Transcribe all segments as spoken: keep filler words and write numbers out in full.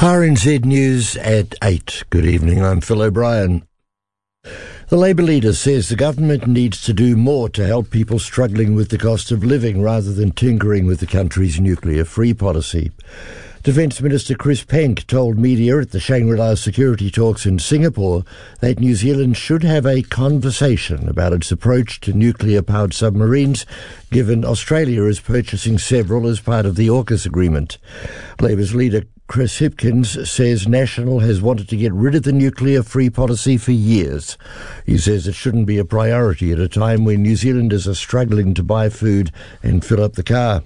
R N Z News at eight. Good evening, I'm Phil O'Brien. The Labour leader says the government needs to do more to help people struggling with the cost of living rather than tinkering with the country's nuclear-free policy. Defence Minister Chris Penk told media at the Shangri-La security talks in Singapore that New Zealand should have a conversation about its approach to nuclear-powered submarines, given Australia is purchasing several as part of the AUKUS agreement. Labour's leader Chris Hipkins says National has wanted to get rid of the nuclear-free policy for years. He says it shouldn't be a priority at a time when New Zealanders are struggling to buy food and fill up the car.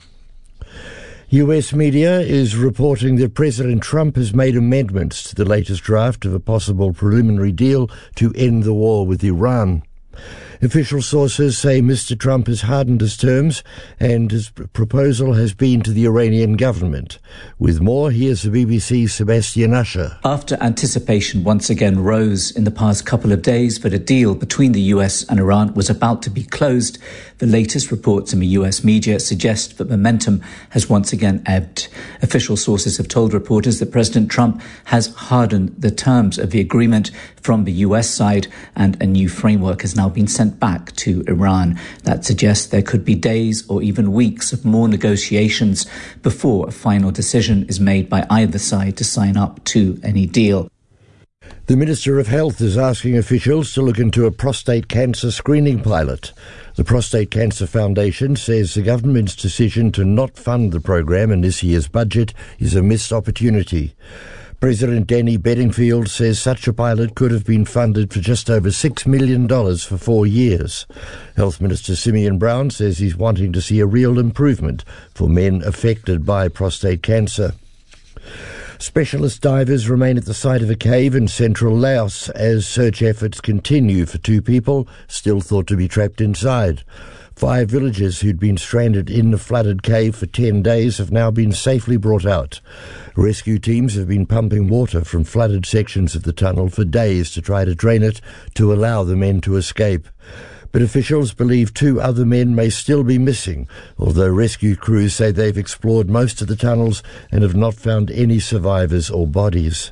U S media is reporting that President Trump has made amendments to the latest draft of a possible preliminary deal to end the war with Iran. Official sources say Mister Trump has hardened his terms and his proposal has been to the Iranian government. With more, here's the B B C's Sebastian Usher. After anticipation once again rose in the past couple of days that a deal between the U S and Iran was about to be closed, the latest reports in the U S media suggest that momentum has once again ebbed. Official sources have told reporters that President Trump has hardened the terms of the agreement from the U S side and a new framework has now been sent back to Iran. That suggests there could be days or even weeks of more negotiations before a final decision is made by either side to sign up to any deal. The Minister of Health is asking officials to look into a prostate cancer screening pilot. The Prostate Cancer Foundation says the government's decision to not fund the program in this year's budget is a missed opportunity. President Danny Bedingfield says such a pilot could have been funded for just over six million dollars for four years. Health Minister Simeon Brown says he's wanting to see a real improvement for men affected by prostate cancer. Specialist divers remain at the site of a cave in central Laos as search efforts continue for two people still thought to be trapped inside. Five villagers who'd been stranded in the flooded cave for ten days have now been safely brought out. Rescue teams have been pumping water from flooded sections of the tunnel for days to try to drain it to allow the men to escape. But officials believe two other men may still be missing, although rescue crews say they've explored most of the tunnels and have not found any survivors or bodies.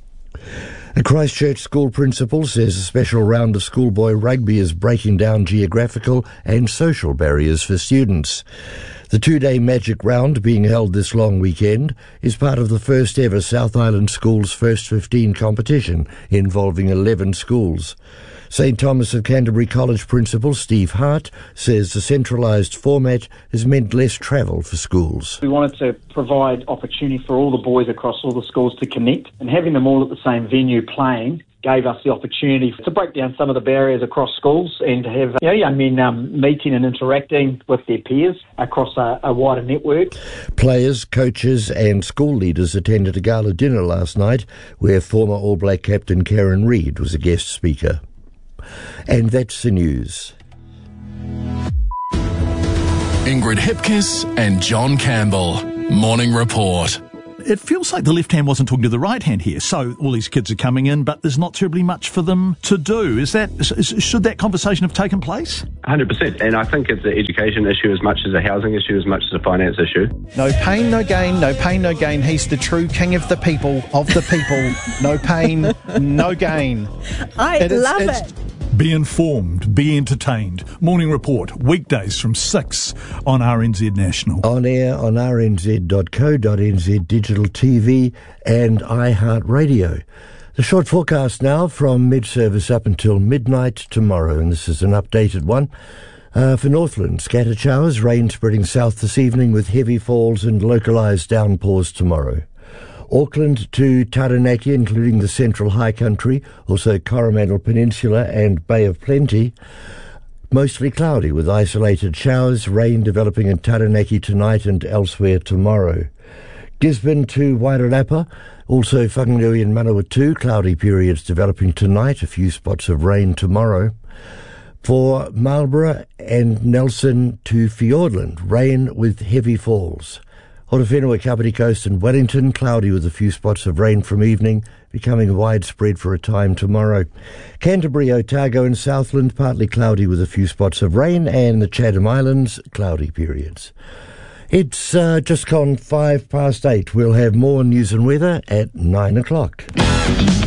A Christchurch school principal says a special round of schoolboy rugby is breaking down geographical and social barriers for students. The two-day Magic Round, being held this long weekend, is part of the first ever South Island Schools First fifteen competition involving eleven schools. Saint Thomas of Canterbury College principal Steve Hart says the centralised format has meant less travel for schools. We wanted to provide opportunity for all the boys across all the schools to connect, and having them all at the same venue playing gave us the opportunity to break down some of the barriers across schools and to have you know, young men um, meeting and interacting with their peers across a, a wider network. Players, coaches and school leaders attended a gala dinner last night where former All Black captain Karen Reid was a guest speaker. And that's the news. Ingrid Hipkiss and John Campbell. Morning Report. It feels like the left hand wasn't talking to the right hand here. So all these kids are coming in, but there's not terribly much for them to do. Is that is, should that conversation have taken place? one hundred percent. And I think it's an education issue as much as a housing issue, as much as a finance issue. No pain, no gain. No pain, no gain. He's the true king of the people, of the people. No pain, no gain. I it is, love it. Be informed, be entertained. Morning Report, weekdays from six on R N Z National. On air on r n z dot co dot n z, digital T V and iHeartRadio. The short forecast now from mid-service up until midnight tomorrow, and this is an updated one. Uh, for Northland, scattered showers, rain spreading south this evening with heavy falls and localised downpours tomorrow. Auckland to Taranaki, including the Central High Country, also Coromandel Peninsula and Bay of Plenty. Mostly cloudy with isolated showers, rain developing in Taranaki tonight and elsewhere tomorrow. Gisborne to Wairarapa, also Whanganui and Manawatu, cloudy periods developing tonight, a few spots of rain tomorrow. For Marlborough and Nelson to Fiordland, rain with heavy falls. Horowhenua, Kapiti Coast and Wellington, cloudy with a few spots of rain from evening, becoming widespread for a time tomorrow. Canterbury, Otago and Southland, partly cloudy with a few spots of rain, and the Chatham Islands, cloudy periods. It's uh, just gone five past eight. We'll have more news and weather at nine o'clock.